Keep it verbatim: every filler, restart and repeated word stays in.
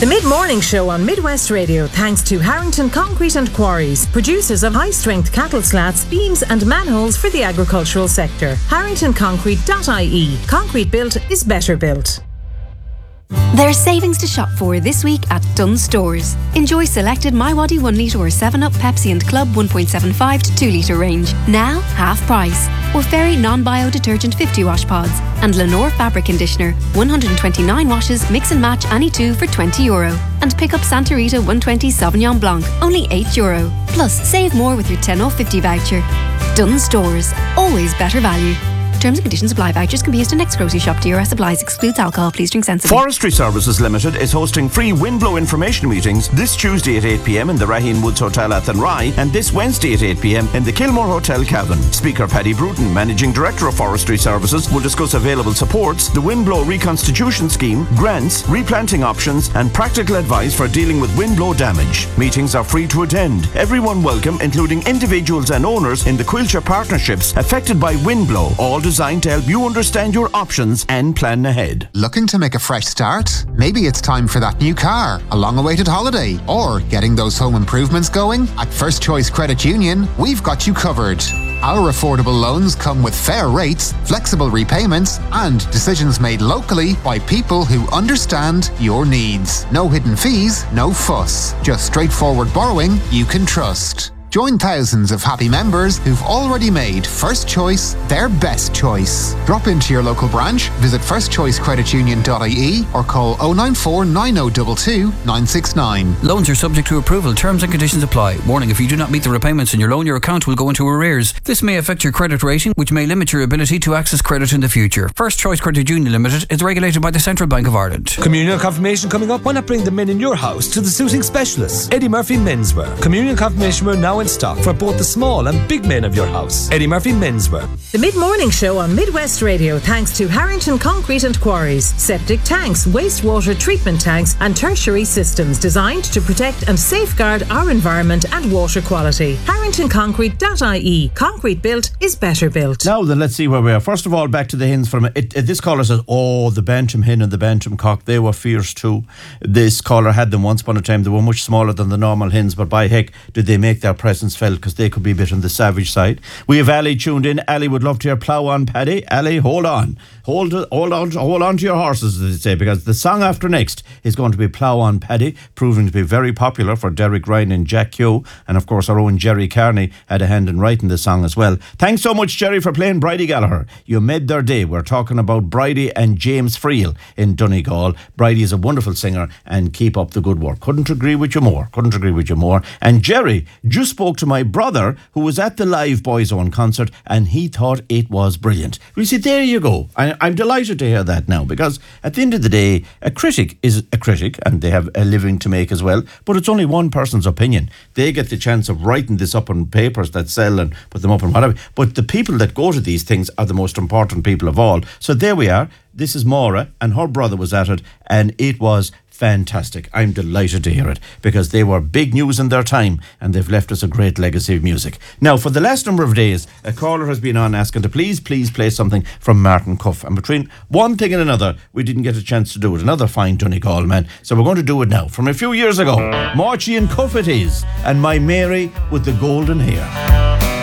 The Mid-Morning Show on Midwest Radio, thanks to Harrington Concrete and Quarries, producers of high-strength cattle slats, beams and manholes for the agricultural sector. harrington concrete dot I E. Concrete built is better built. There's savings to shop for this week at Dunnes Stores. Enjoy selected MiWadi one litre or seven up, Pepsi and Club one point seven five to two litre range. Now, half price. Or Fairy non-bio detergent fifty wash pods. And Lenore fabric conditioner. one hundred twenty-nine washes, mix and match any two for twenty euro. And pick up Santa Rita one twenty Sauvignon Blanc, only eight euro. Plus, save more with your ten off fifty voucher. Dunnes Stores. Always better value. Terms and conditions apply. Vouchers can be used in next grocery shop. D R S applies. Excludes alcohol. Please drink sensibly. Forestry Services Limited is hosting free windblow information meetings this Tuesday at eight p.m. in the Raheen Woods Hotel Athenry and this Wednesday at eight p.m. in the Kilmore Hotel Cavan. Speaker Paddy Bruton, Managing Director of Forestry Services, will discuss available supports, the windblow reconstitution scheme, grants, replanting options and practical advice for dealing with windblow damage. Meetings are free to attend. Everyone welcome, including individuals and owners in the Quilcher partnerships affected by windblow. All designed to help you understand your options and plan ahead. Looking to make a fresh start? Maybe it's time for that new car, a long-awaited holiday, or getting those home improvements going? At First Choice Credit Union, we've got you covered. Our affordable loans come with fair rates, flexible repayments, and decisions made locally by people who understand your needs. No hidden fees, no fuss. Just straightforward borrowing you can trust. Join thousands of happy members who've already made First Choice their best choice. Drop into your local branch, visit first choice credit union dot I E or call oh nine four nine oh two two nine six nine. Loans are subject to approval. Terms and conditions apply. Warning, if you do not meet the repayments in your loan, your account will go into arrears. This may affect your credit rating, which may limit your ability to access credit in the future. First Choice Credit Union Limited is regulated by the Central Bank of Ireland. Communion confirmation coming up. Why not bring the men in your house to the suiting specialists? Eddie Murphy Menswear. Communion confirmation wear now in stock for both the small and big men of your house. Eddie Murphy Menswear. The Mid-Morning Show on Midwest Radio, thanks to Harrington Concrete and Quarries. Septic tanks, wastewater treatment tanks and tertiary systems designed to protect and safeguard our environment and water quality. harrington concrete dot I E. Concrete built is better built. Now then, let's see where we are. First of all, back to the hens. From it, it, this caller says, oh, the bantam hen and the bantam cock, they were fierce too. This caller had them once upon a time. They were much smaller than the normal hens, but by heck did they make their presence felt, because they could be a bit on the savage side. We have Ali tuned in. Ali would love to hear Plough On Paddy. Ali, hold on. Hold, hold on hold on to your horses, as they say, because the song after next is going to be Plough On Paddy, proving to be very popular for Derek Ryan and Jack Hugh, and of course our own Jerry Carney had a hand in writing the song as well. Thanks so much, Jerry, for playing Bridie Gallagher. You made their day. We're talking about Bridie and James Friel in Donegal. Bridie is a wonderful singer, and keep up the good work. Couldn't agree with you more. Couldn't agree with you more. And Jerry just spoke to my brother, who was at the live Boyzone concert, and he thought it was brilliant. You see, there you go. I, I'm delighted to hear that now, because at the end of the day, a critic is a critic, and they have a living to make as well, but it's only one person's opinion. They get the chance of writing this up on papers that sell and put them up on whatever, but the people that go to these things are the most important people of all. So there we are. This is Maura, and her brother was at it, and it was fantastic. I'm delighted to hear it, because they were big news in their time, and they've left us a great legacy of music. Now, for the last number of days, a caller has been on asking to please, please play something from Martin Cuff. And between one thing and another, we didn't get a chance to do it. Another fine Donegal man. So we're going to do it now. From a few years ago, Marchie and Cuff it is, and My Mary with the Golden Hair.